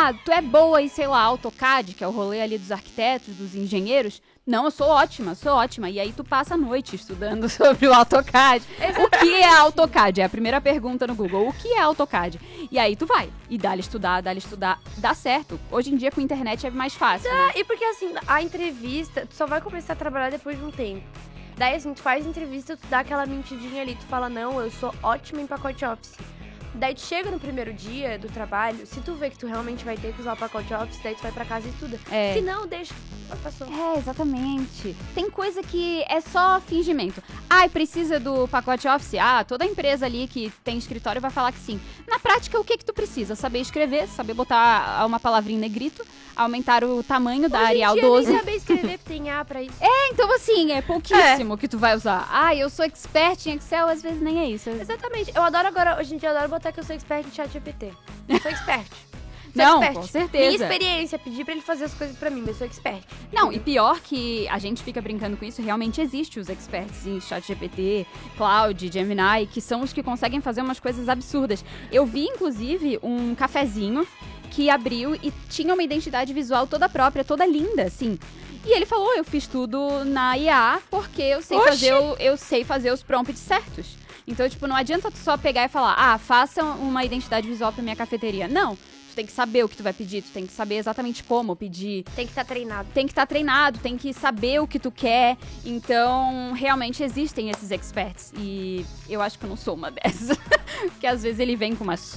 tu é boa em, sei lá, AutoCAD, que é o rolê ali dos arquitetos, dos engenheiros. Não, eu sou ótima. E aí tu passa a noite estudando sobre o AutoCAD. O que é AutoCAD? É a primeira pergunta no Google. O que é AutoCAD? E aí tu vai. E dá-lhe estudar. Dá certo. Hoje em dia com a internet é mais fácil. Né? E porque assim, a entrevista, tu só vai começar a trabalhar depois de um tempo. Daí assim, tu faz entrevista, tu dá aquela mentidinha ali, tu fala, não, eu sou ótima em pacote Office. Daí tu chega no primeiro dia do trabalho, se tu vê que tu realmente vai ter que usar o pacote Office, daí tu vai pra casa e estuda. Se não, deixa, passou. Exatamente. Tem coisa que é só fingimento. Precisa do pacote Office? Toda empresa ali que tem escritório vai falar que sim. Na prática, o que tu precisa? Saber escrever, saber botar uma palavrinha em negrito, aumentar o tamanho da Arial 12. Nem saber escrever, tem A pra isso. Então assim, é pouquíssimo que tu vai usar. Eu sou expert em Excel, às vezes nem é isso. Exatamente. Eu adoro agora, hoje em dia, eu adoro botar que eu sou expert em ChatGPT. Eu sou expert. Não, com certeza. Minha experiência, pedir pra ele fazer as coisas pra mim, mas eu sou expert. Não, e pior que a gente fica brincando com isso, realmente existe os experts em ChatGPT, Cloud, Gemini, que são os que conseguem fazer umas coisas absurdas. Eu vi, inclusive, um cafezinho que abriu e tinha uma identidade visual toda própria, toda linda, assim. E ele falou, eu fiz tudo na IA porque eu sei fazer os prompts certos. Então, tipo, não adianta tu só pegar e falar, faça uma identidade visual pra minha cafeteria. Não, tu tem que saber o que tu vai pedir, tu tem que saber exatamente como pedir. Tem que estar treinado. Tem que saber o que tu quer. Então, realmente existem esses experts. E eu acho que eu não sou uma dessas. Porque às vezes ele vem com uns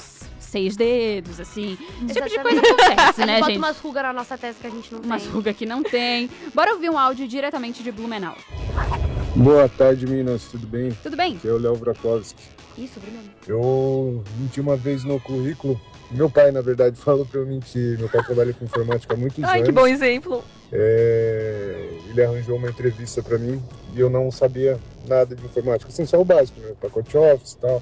6 dedos, assim. Esse tipo de coisa acontece, né, bota gente? umas rugas na nossa testa que a gente não tem. Umas rugas que não tem. Bora ouvir um áudio diretamente de Blumenau. Boa tarde, meninas. Tudo bem? Tudo bem? Aqui é o Léo Brakovski. Isso, Bruno. Eu menti uma vez no currículo. Meu pai, na verdade, falou pra eu mentir. Meu pai trabalha com informática há muitos anos. Que bom exemplo. Ele arranjou uma entrevista pra mim e eu não sabia nada de informática. Assim, só o básico, né? Pacote Office e tal.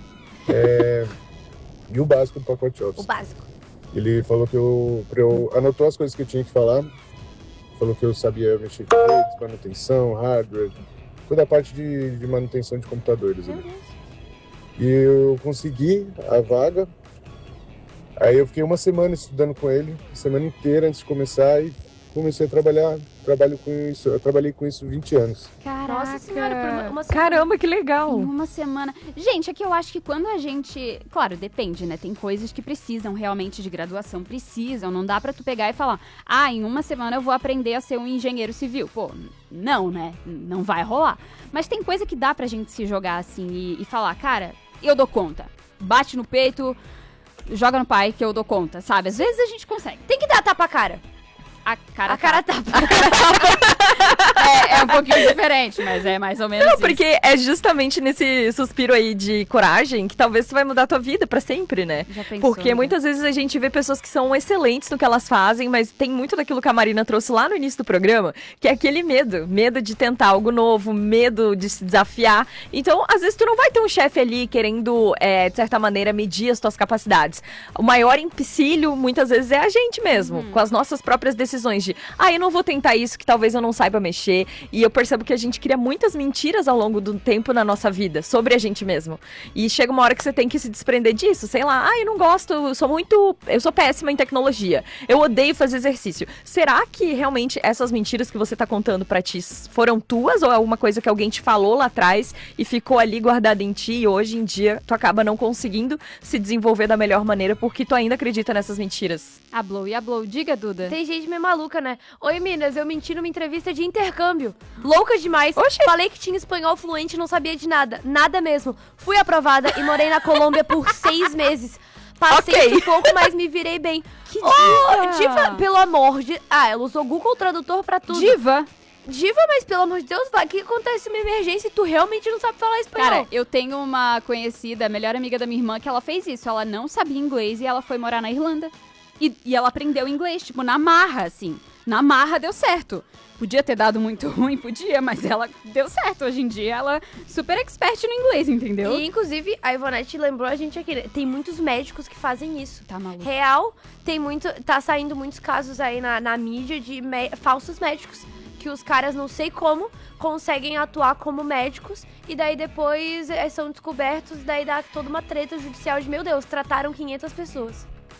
E o básico do pacote Office. O básico. Ele falou que anotou as coisas que eu tinha que falar. Falou que eu sabia mexer com redes, manutenção, hardware, toda a parte de manutenção de computadores. Meu Deus. E eu consegui a vaga. Aí eu fiquei uma semana estudando com ele, semana inteira antes de começar, e comecei a trabalhar. Eu trabalhei com isso 20 anos. Caraca. Nossa senhora, por uma semana. Caramba, que legal. Em uma semana. Gente, é que eu acho que quando a gente... Claro, depende, né? Tem coisas que precisam realmente de graduação. Precisam. Não dá pra tu pegar e falar, em uma semana eu vou aprender a ser um engenheiro civil. Pô, não, né? Não vai rolar. Mas tem coisa que dá pra gente se jogar assim e falar, cara, eu dou conta. Bate no peito, joga no pai que eu dou conta, sabe? Às vezes a gente consegue. Tem que dar tapa a cara. A cara tapa. É um pouquinho diferente, mas é mais ou menos Não, isso. porque é justamente nesse suspiro aí de coragem que talvez tu vai mudar a tua vida pra sempre, né? Já pensou, Porque muitas vezes a gente vê pessoas que são excelentes no que elas fazem, mas tem muito daquilo que a Marina trouxe lá no início do programa, que é aquele medo de tentar algo novo, medo de se desafiar. Então, às vezes tu não vai ter um chefe ali querendo, de certa maneira, medir as tuas capacidades. O maior empecilho, muitas vezes, é a gente mesmo, com as nossas próprias decisões de, eu não vou tentar isso que talvez eu não saiba mexer. E eu percebo que a gente cria muitas mentiras ao longo do tempo na nossa vida, sobre a gente mesmo. E chega uma hora que você tem que se desprender disso, sei lá, eu não gosto, eu sou péssima em tecnologia, eu odeio fazer exercício. Será que realmente essas mentiras que você tá contando pra ti foram tuas ou é alguma coisa que alguém te falou lá atrás e ficou ali guardada em ti e hoje em dia tu acaba não conseguindo se desenvolver da melhor maneira porque tu ainda acredita nessas mentiras? A Blow, diga, Duda. Tem gente meio maluca, né? Oi, Minas, eu menti numa entrevista de intercâmbio. Louca demais. Oxi. Falei que tinha espanhol fluente e não sabia de nada. Nada mesmo. Fui aprovada e morei na Colômbia por 6 meses. Passei um pouco, mas me virei bem. Que diva! Diva, pelo amor de... ela usou Google Tradutor pra tudo. Diva, mas pelo amor de Deus, o que acontece uma emergência e tu realmente não sabe falar espanhol? cara, eu tenho uma conhecida, a melhor amiga da minha irmã, que ela fez isso. Ela não sabia inglês e ela foi morar na Irlanda. E ela aprendeu inglês, tipo, na marra, assim. Na marra deu certo. Podia ter dado muito ruim, podia, mas ela deu certo. Hoje em dia ela é super expert no inglês, entendeu? E, inclusive, a Ivonete lembrou a gente aqui, né? Tem muitos médicos que fazem isso. Tá maluco. Real, tá saindo muitos casos aí na mídia de falsos médicos. Que os caras, não sei como, conseguem atuar como médicos. E daí depois são descobertos, daí dá toda uma treta judicial de, meu Deus, trataram 500 pessoas.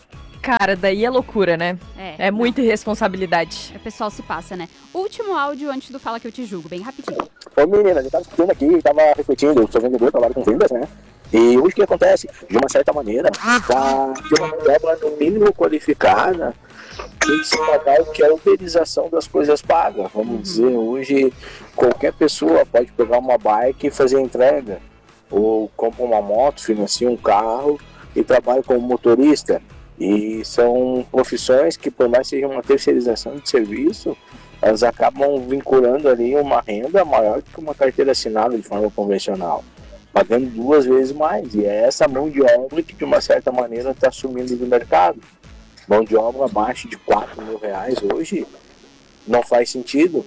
Cara, daí é loucura, né? É muita irresponsabilidade. O pessoal se passa, né? Último áudio antes do Fala Que Eu Te Julgo, bem rapidinho. Ô menina, eu tava escutando aqui, tava refletindo, eu sou vendedor, trabalho com vendas, né? E hoje o que acontece? De uma certa maneira, pra ter uma obra no mínimo qualificada, tem que se pagar o que é a uberização das coisas pagas. Vamos dizer, hoje qualquer pessoa pode pegar uma bike e fazer entrega, ou compra uma moto, financia um carro e trabalha como motorista. E são profissões que, por mais que seja uma terceirização de serviço, elas acabam vinculando ali uma renda maior do que uma carteira assinada de forma convencional, pagando 2 vezes mais. E é essa mão de obra que, de uma certa maneira, está sumindo do mercado. Mão de obra abaixo de R$4.000 hoje não faz sentido.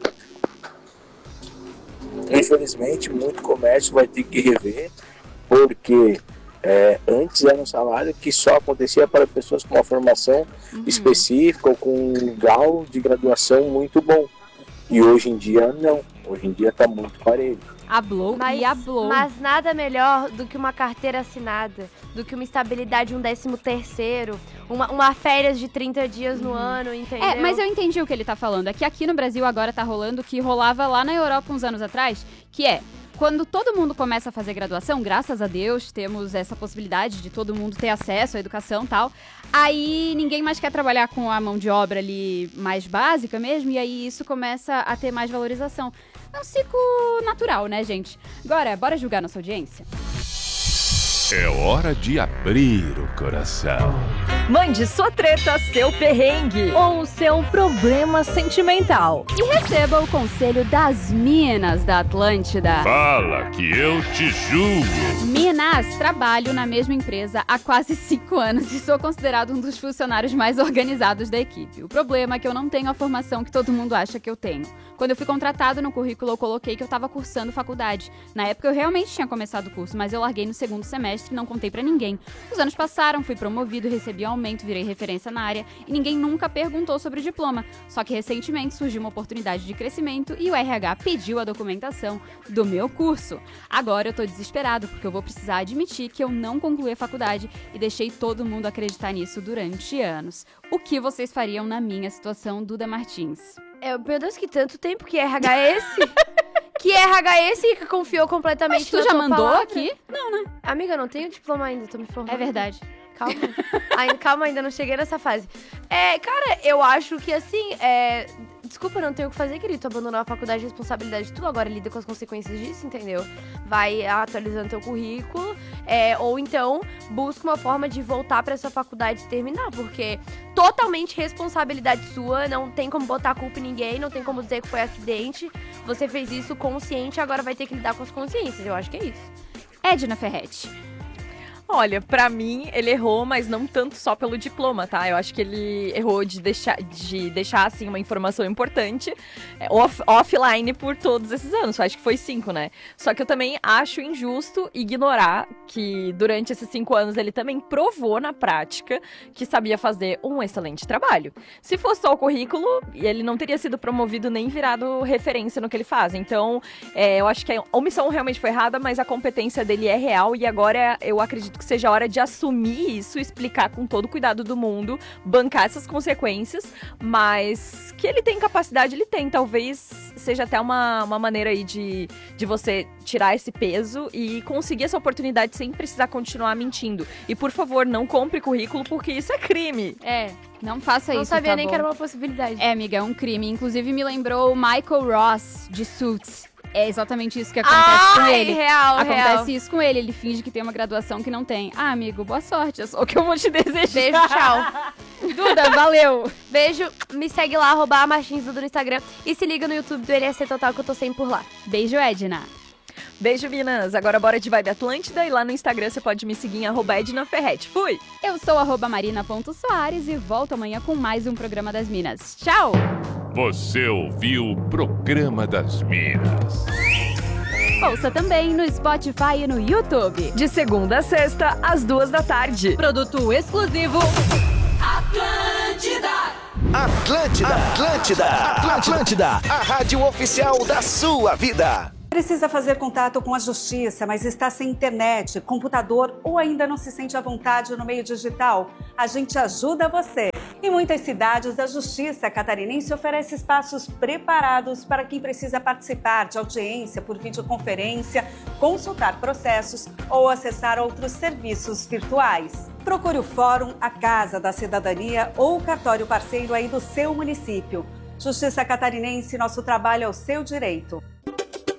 Infelizmente, muito comércio vai ter que rever, porque antes era um salário que só acontecia para pessoas com uma formação específica ou com um grau de graduação muito bom. E hoje em dia não. Hoje em dia está muito parelho. Hablou e hablou. Mas nada melhor do que uma carteira assinada, do que uma estabilidade, um 13º, uma férias de 30 dias no ano, entendeu? Mas eu entendi o que ele tá falando. É que aqui no Brasil agora tá rolando o que rolava lá na Europa uns anos atrás, que é... Quando todo mundo começa a fazer graduação, graças a Deus, temos essa possibilidade de todo mundo ter acesso à educação e tal. Aí ninguém mais quer trabalhar com a mão de obra ali mais básica mesmo, e aí isso começa a ter mais valorização. É um ciclo natural, né, gente? Agora, bora julgar nossa audiência? É hora de abrir o coração. Mande sua treta, seu perrengue ou seu problema sentimental. E receba o conselho das Minas da Atlântida. Fala que eu te julgo. Minas, trabalho na mesma empresa há quase 5 anos e sou considerado um dos funcionários mais organizados da equipe. O problema é que eu não tenho a formação que todo mundo acha que eu tenho. Quando eu fui contratado no currículo, eu coloquei que eu estava cursando faculdade. Na época, eu realmente tinha começado o curso, mas eu larguei no 2º semestre e não contei pra ninguém. Os anos passaram, fui promovido, recebi aumento, virei referência na área e ninguém nunca perguntou sobre o diploma. Só que recentemente surgiu uma oportunidade de crescimento e o RH pediu a documentação do meu curso. Agora eu tô desesperado porque eu vou precisar admitir que eu não concluí a faculdade e deixei todo mundo acreditar nisso durante anos. O que vocês fariam na minha situação, Duda Martins? Meu Deus, que tanto tempo, que RH é esse? Que RH é esse que confiou completamente Mas tu já mandou palavra? aqui? Não, né? Amiga, eu não tenho diploma ainda, tô me formando. É verdade. Calma, ainda não cheguei nessa fase. Cara, eu acho que assim, desculpa, não tenho o que fazer, querido. Tu abandonou a faculdade, responsabilidade, tu agora lida com as consequências disso, entendeu? Vai atualizando teu currículo, ou então busca uma forma de voltar pra essa faculdade e terminar, porque totalmente responsabilidade sua, não tem como botar a culpa em ninguém, não tem como dizer que foi acidente. Você fez isso consciente, agora vai ter que lidar com as consciências. Eu acho que é isso. Edna Ferretti. Olha, pra mim, ele errou, mas não tanto só pelo diploma, tá? Eu acho que ele errou de deixar assim, uma informação importante offline por todos esses anos. Eu acho que foi 5, né? Só que eu também acho injusto ignorar que durante esses 5 anos ele também provou na prática que sabia fazer um excelente trabalho. Se fosse só o currículo, ele não teria sido promovido nem virado referência no que ele faz. Então, eu acho que a omissão realmente foi errada, mas a competência dele é real e agora eu acredito que seja a hora de assumir isso, explicar com todo o cuidado do mundo, bancar essas consequências, mas que ele tem capacidade, ele tem. Talvez seja até uma maneira aí de você tirar esse peso e conseguir essa oportunidade sem precisar continuar mentindo. E, por favor, não compre currículo, porque isso é crime. Não faça isso, Não sabia tá nem bom? que era uma possibilidade. Amiga, é um crime. Inclusive, me lembrou o Michael Ross, de Suits. É exatamente isso que acontece com ele. Acontece isso com ele. Ele finge que tem uma graduação que não tem. Ah, amigo, boa sorte. É só o que eu vou te desejar. Beijo, tchau. Duda, valeu. Beijo, me segue lá, @martinsduda no Instagram. E se liga no YouTube do NSC Total, que eu tô sempre por lá. Beijo, Edna. Beijo, Minas. Agora bora de Vibe Atlântida e lá no Instagram você pode me seguir em @Edna Ferretti. Fui! Eu sou @marina.soares e volto amanhã com mais um Programa das Minas. Tchau! Você ouviu o Programa das Minas. Ouça também no Spotify e no YouTube. De segunda a sexta, às 2h. Produto exclusivo Atlântida, a rádio oficial da sua vida. Precisa fazer contato com a justiça, mas está sem internet, computador ou ainda não se sente à vontade no meio digital? A gente ajuda você. Em muitas cidades, a Justiça Catarinense oferece espaços preparados para quem precisa participar de audiência por videoconferência, consultar processos ou acessar outros serviços virtuais. Procure o Fórum, a Casa da Cidadania ou o cartório parceiro aí do seu município. Justiça Catarinense, nosso trabalho é o seu direito.